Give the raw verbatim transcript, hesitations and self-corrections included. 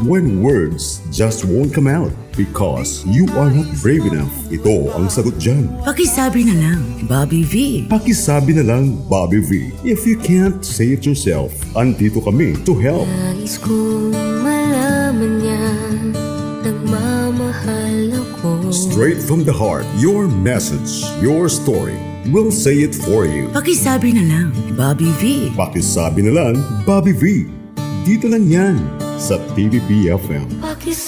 when words just won't come out because you are not brave enough. Ito ang sagot dyan. Pakisabi na lang, Bobby V. Pakisabi na lang, Bobby V. If you can't say it yourself, andito kami to help. Nais kong malaman niya, nagmamahal ako. Straight from the heart, your message, your story. We'll say it for you. Pakisabi na lang, Bobby V. Pakisabi na lang, Bobby V. Dito lang yan sa T V P F M.